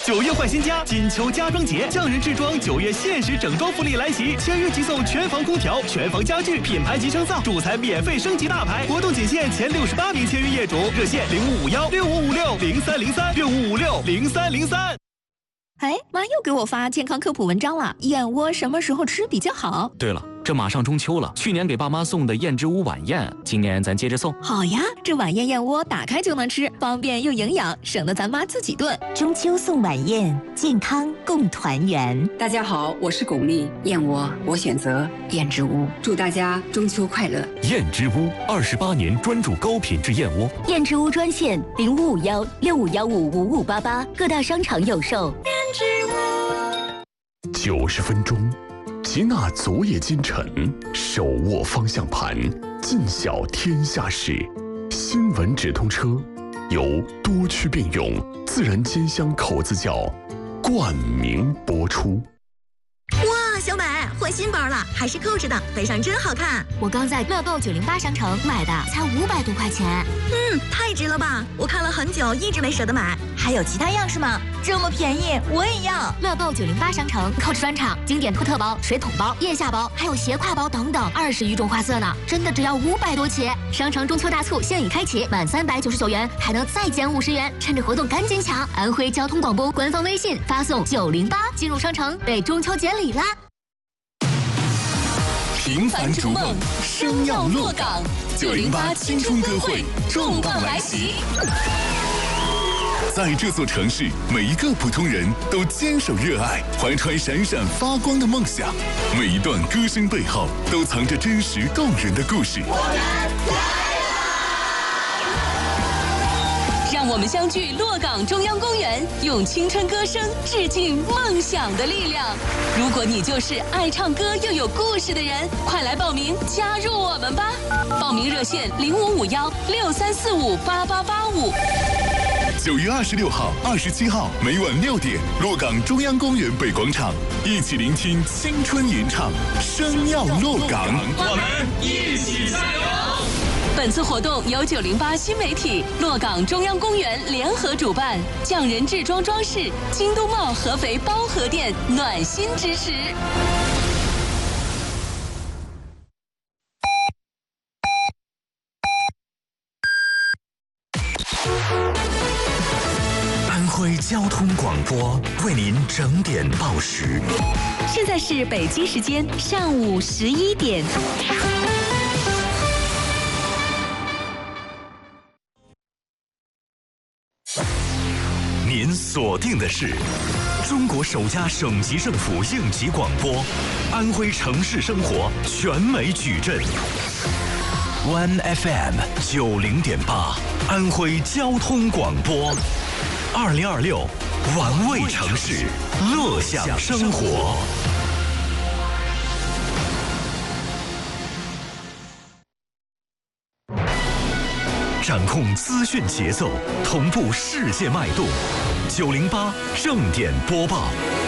9月换新家，金秋家装节，匠人制装9月限时整装福利来袭，签约即送全房空调、全房家具、品牌级升噪，主材免费升级大牌。活动仅限前68名签约业主，热线055165560303。 哎，妈又给我发健康科普文章了，燕窝什么时候吃比较好？ 对了，这马上中秋了，去年给爸妈送的燕之屋晚宴，今年咱接着送。 好呀，这晚宴燕窝打开就能吃，方便又营养，省得咱妈自己炖。 中秋送晚宴，健康共团圆。 大家好，我是巩俐，燕窝我选择燕之屋，祝大家中秋快乐。 燕之屋28年专注高品质燕窝。 燕之屋专线0551651588，各大商场有售。 90分钟，集纳昨夜今晨，手握方向盘，尽晓天下事。新闻直通车由多区并用自然煎香口子窖冠名播出。 哇，小美换新包了，还是扣着的，背上真好看。 我刚在乐购908商城买的，才500多块钱。 太值了吧！我看了很久，一直没舍得买。还有其他样式吗？这么便宜，我也要。 乐购908商城Coach专场经典托特包、水桶包、腋下包，还有斜挎包等等，20余种花色呢，真的只要500多起。商城中秋大促现已开启，满399元还能再减50元，趁着活动赶紧抢！安徽交通广播官方微信发送908进入商城，被中秋节礼啦！ 平凡逐梦，生要落岗。908青春歌会重磅来袭。在这座城市，每一个普通人都坚守热爱，怀揣闪闪发光的梦想。每一段歌声背后，都藏着真实动人的故事。 我们来了！让我们相聚洛岗中央公园，用青春歌声致敬梦想的力量。如果你就是爱唱歌又有故事的人，快来报名加入我们吧！报名热线055163458885。 9月26号、27号每晚6点，洛岗中央公园北广场，一起聆听青春吟唱，声要洛岗， 我们一起加油！ 本次活动由908新媒体、洛岗中央公园联合主办，匠人制装装饰、京东茂合肥包河店暖心支持。 安徽交通广播为您整点报时。 现在是北京时间上午11点。 您锁定的是中国首家省级政府应急广播，安徽城市生活全美矩阵。One FM 90.8，安徽交通广播，2026玩味城市，乐享生活。掌控资讯节奏，同步世界脉动。908正点播报。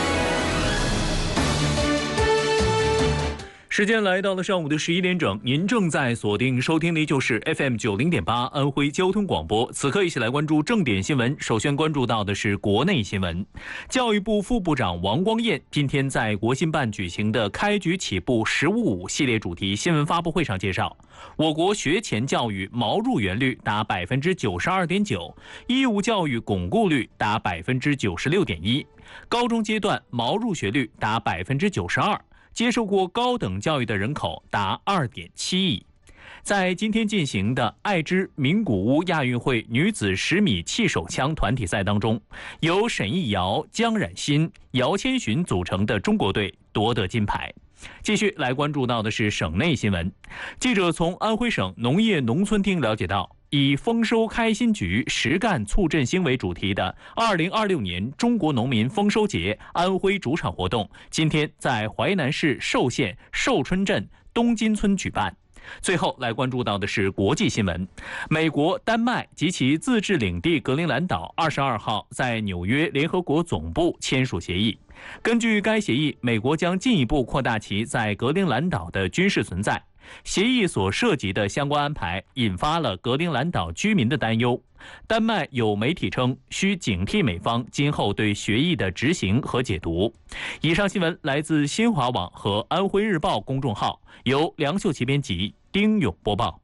时间来到了上午的11点整，您正在锁定收听的就是 FM 90.8安徽交通广播。此刻一起来关注正点新闻。首先关注到的是国内新闻。教育部副部长王光彦今天在国新办举行的开局起步15.5系列主题新闻发布会上介绍，我国学前教育毛入园率达 92.9%， 义务教育巩固率达 96.1%， 高中阶段毛入学率达 92%，接受过高等教育的人口达 2.7亿。在今天进行的爱知名古屋亚运会女子10米气手枪团体赛当中，由沈艺瑶、江冉馨、姚千寻组成的中国队夺得金牌。继续来关注到的是省内新闻。记者从安徽省农业农村厅了解到，以丰收开心局实干促振兴为主题的2026年中国农民丰收节安徽主场活动今天在淮南市寿县寿春镇东金村举办。最后来关注到的是国际新闻。美国、丹麦及其自治领地格陵兰岛22号在纽约联合国总部签署协议。根据该协议，美国将进一步扩大其在格陵兰岛的军事存在。 协议所涉及的相关安排引发了格陵兰岛居民的担忧。丹麦有媒体称，需警惕美方今后对协议的执行和解读。以上新闻来自新华网和安徽日报公众号，由梁秀琪编辑，丁勇播报。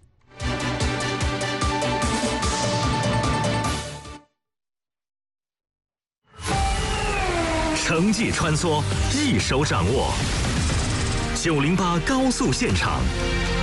城际穿梭，一手掌握。908高速现场。